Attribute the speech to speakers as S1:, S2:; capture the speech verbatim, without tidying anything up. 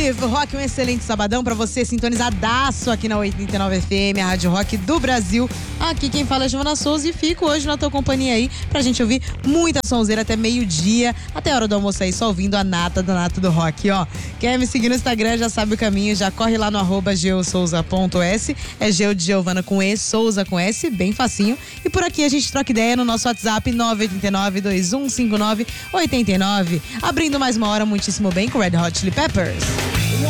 S1: Vivo Rock, um excelente sabadão pra você, sintonizadaço aqui na oitenta e nove F M, a Rádio Rock do Brasil. Aqui quem fala é Giovana Souza e fico hoje na tua companhia aí pra gente ouvir muita sonzeira até meio-dia, até a hora do almoço aí, só ouvindo a nata da nata do rock, ó. Quer me seguir no Instagram, já sabe o caminho, já corre lá no arroba geosouza ponto s, é Geo de Giovana com E, Souza com S, bem facinho. E por aqui a gente troca ideia no nosso WhatsApp nove oito nove, dois um cinco nove, oito nove. Abrindo mais uma hora muitíssimo bem com Red Hot Chili Peppers.